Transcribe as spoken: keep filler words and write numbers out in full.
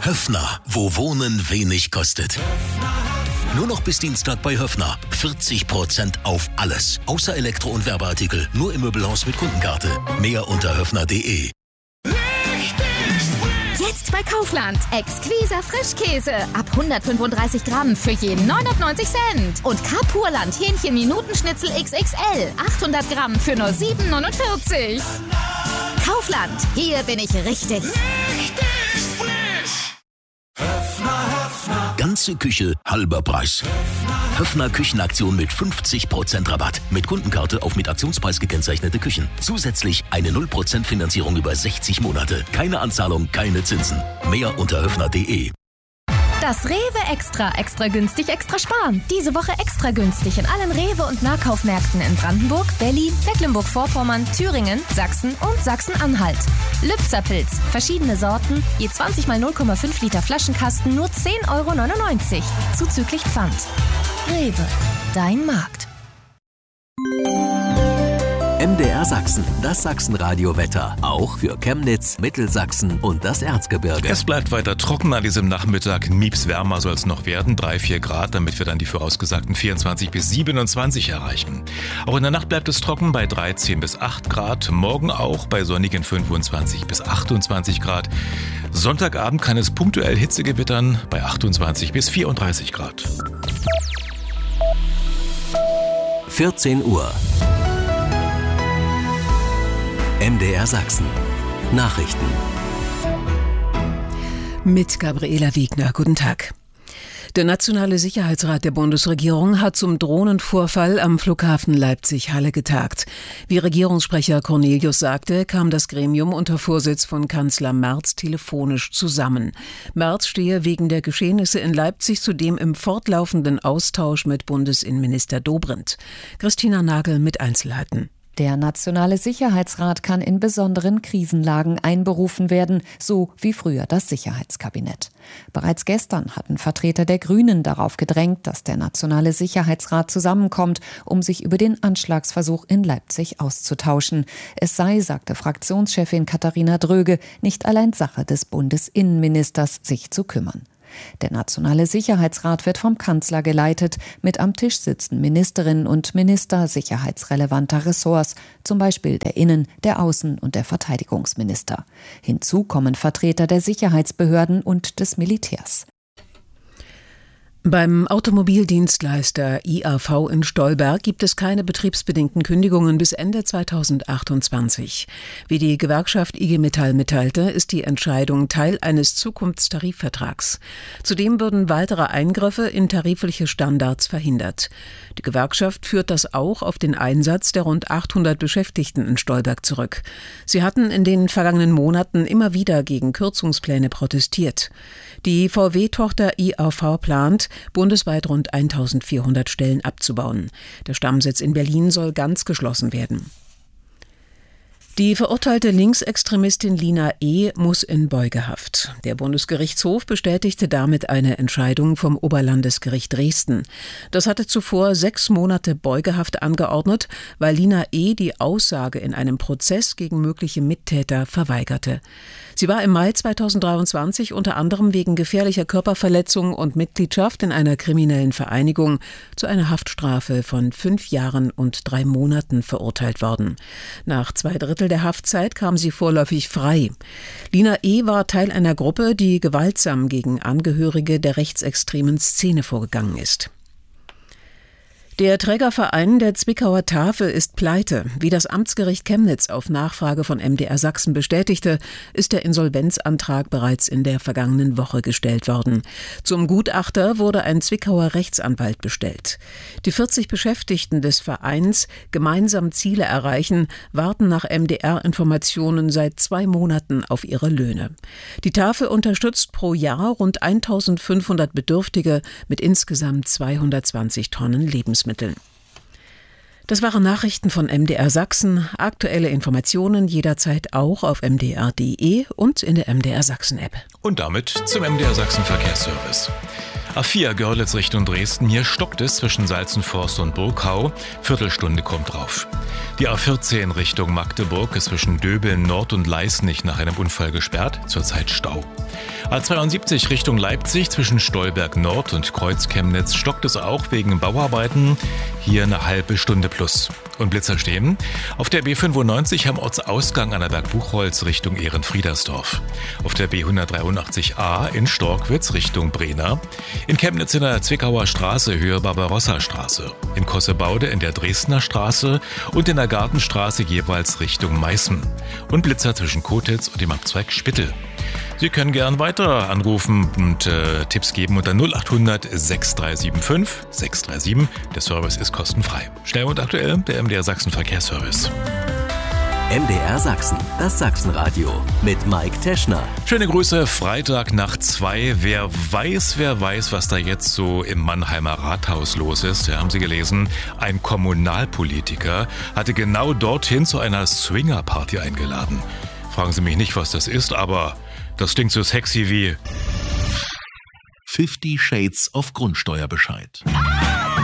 Höffner, wo Wohnen wenig kostet. Nur noch bis Dienstag bei Höffner. vierzig Prozent auf alles. Außer Elektro- und Werbeartikel. Nur im Möbelhaus mit Kundenkarte. Mehr unter höffner punkt de. Jetzt bei Kaufland. Exquiser Frischkäse. Ab hundertfünfunddreißig Gramm für je neunundneunzig Cent. Und Carpurland Hähnchen-Minutenschnitzel X X L. achthundert Gramm für nur sieben neunundvierzig. Kaufland. Hier bin ich richtig. Richtig frisch. Höffner, Höffner. Ganze Küche, halber Preis. Höffner Küchenaktion mit fünfzig Prozent Rabatt. Mit Kundenkarte auf mit Aktionspreis gekennzeichnete Küchen. Zusätzlich eine null Prozent Finanzierung über sechzig Monate. Keine Anzahlung, keine Zinsen. Mehr unter höffner punkt de. Das Rewe Extra. Extra günstig, extra sparen. Diese Woche extra günstig in allen Rewe- und Nahkaufmärkten in Brandenburg, Berlin, Mecklenburg-Vorpommern, Thüringen, Sachsen und Sachsen-Anhalt. Lübzer-Pilz. Verschiedene Sorten. Je zwanzig mal null Komma fünf Liter Flaschenkasten nur zehn Euro neunundneunzig. Zuzüglich Pfand. Rewe. Dein Markt. M D R Sachsen, das Sachsenradio-Wetter. Auch für Chemnitz, Mittelsachsen und das Erzgebirge. Es bleibt weiter trocken an diesem Nachmittag. Miebs wärmer soll es noch werden, drei, vier Grad, damit wir dann die vorausgesagten vierundzwanzig bis siebenundzwanzig erreichen. Auch in der Nacht bleibt es trocken bei dreizehn bis acht Grad. Morgen auch bei sonnigen fünfundzwanzig bis achtundzwanzig Grad. Sonntagabend kann es punktuell Hitze gewittern bei achtundzwanzig bis vierunddreißig Grad. vierzehn Uhr. M D R Sachsen. Nachrichten. Mit Gabriela Wiegner. Guten Tag. Der Nationale Sicherheitsrat der Bundesregierung hat zum Drohnenvorfall am Flughafen Leipzig-Halle getagt. Wie Regierungssprecher Cornelius sagte, kam das Gremium unter Vorsitz von Kanzler Merz telefonisch zusammen. Merz stehe wegen der Geschehnisse in Leipzig zudem im fortlaufenden Austausch mit Bundesinnenminister Dobrindt. Christina Nagel mit Einzelheiten. Der Nationale Sicherheitsrat kann in besonderen Krisenlagen einberufen werden, so wie früher das Sicherheitskabinett. Bereits gestern hatten Vertreter der Grünen darauf gedrängt, dass der Nationale Sicherheitsrat zusammenkommt, um sich über den Anschlagsversuch in Leipzig auszutauschen. Es sei, sagte Fraktionschefin Katharina Dröge, nicht allein Sache des Bundesinnenministers, sich zu kümmern. Der Nationale Sicherheitsrat wird vom Kanzler geleitet. Mit am Tisch sitzen Ministerinnen und Minister sicherheitsrelevanter Ressorts, zum Beispiel der Innen-, der Außen- und der Verteidigungsminister. Hinzu kommen Vertreter der Sicherheitsbehörden und des Militärs. Beim Automobildienstleister I A V in Stolberg gibt es keine betriebsbedingten Kündigungen bis Ende zweitausendachtundzwanzig. Wie die Gewerkschaft I G Metall mitteilte, ist die Entscheidung Teil eines Zukunftstarifvertrags. Zudem würden weitere Eingriffe in tarifliche Standards verhindert. Die Gewerkschaft führt das auch auf den Einsatz der rund achthundert Beschäftigten in Stolberg zurück. Sie hatten in den vergangenen Monaten immer wieder gegen Kürzungspläne protestiert. Die V W-Tochter I A V plant, bundesweit rund eintausendvierhundert Stellen abzubauen. Der Stammsitz in Berlin soll ganz geschlossen werden. Die verurteilte Linksextremistin Lina E. muss in Beugehaft. Der Bundesgerichtshof bestätigte damit eine Entscheidung vom Oberlandesgericht Dresden. Das hatte zuvor sechs Monate Beugehaft angeordnet, weil Lina E. die Aussage in einem Prozess gegen mögliche Mittäter verweigerte. Sie war im Mai zweitausenddreiundzwanzig unter anderem wegen gefährlicher Körperverletzung und Mitgliedschaft in einer kriminellen Vereinigung zu einer Haftstrafe von fünf Jahren und drei Monaten verurteilt worden. Nach zwei Drittel der Haftzeit kam sie vorläufig frei. Lina E. war Teil einer Gruppe, die gewaltsam gegen Angehörige der rechtsextremen Szene vorgegangen ist. Der Trägerverein der Zwickauer Tafel ist pleite. Wie das Amtsgericht Chemnitz auf Nachfrage von M D R Sachsen bestätigte, ist der Insolvenzantrag bereits in der vergangenen Woche gestellt worden. Zum Gutachter wurde ein Zwickauer Rechtsanwalt bestellt. Die vierzig Beschäftigten des Vereins Gemeinsam Ziele erreichen, warten nach M D R-Informationen seit zwei Monaten auf ihre Löhne. Die Tafel unterstützt pro Jahr rund eintausendfünfhundert Bedürftige mit insgesamt zweihundertzwanzig Tonnen Lebensmitteln. Das waren Nachrichten von M D R Sachsen. Aktuelle Informationen jederzeit auch auf m d r punkt d e und in der M D R Sachsen App. Und damit zum M D R Sachsen Verkehrsservice. A vier Görlitz Richtung Dresden, hier stockt es zwischen Salzenforst und Burgkau. Viertelstunde kommt drauf. Die A vierzehn Richtung Magdeburg ist zwischen Döbeln Nord und Leisnig nach einem Unfall gesperrt, zurzeit Stau. A zweiundsiebzig Richtung Leipzig zwischen Stolberg Nord und Kreuz-Chemnitz stockt es auch wegen Bauarbeiten. Hier eine halbe Stunde plus. Und Blitzer stehen auf der B fünfundneunzig am Ortsausgang an der Berg Buchholz Richtung Ehrenfriedersdorf. Auf der B hundertdreiundachtzig a in Storkwitz Richtung Brena. In Chemnitz in der Zwickauer Straße Höhe Barbarossa-Straße. In Kossebaude in der Dresdner Straße und in der Gartenstraße jeweils Richtung Meißen. Und Blitzer zwischen Kotitz und dem Abzweig Spittel. Sie können gern weiter anrufen und äh, Tipps geben unter null acht hundert sechs drei sieben fünf sechs drei sieben. Der Service ist kostenfrei. Schnell und aktuell, der M D R Sachsen Verkehrsservice. M D R Sachsen, das Sachsenradio mit Mike Teschner. Schöne Grüße, Freitag nach zwei. Wer weiß, wer weiß, was da jetzt so im Mannheimer Rathaus los ist. Ja, haben Sie gelesen, ein Kommunalpolitiker hatte genau dorthin zu einer Swingerparty eingeladen. Fragen Sie mich nicht, was das ist, aber das klingt so sexy wie Fifty Shades of Grundsteuerbescheid.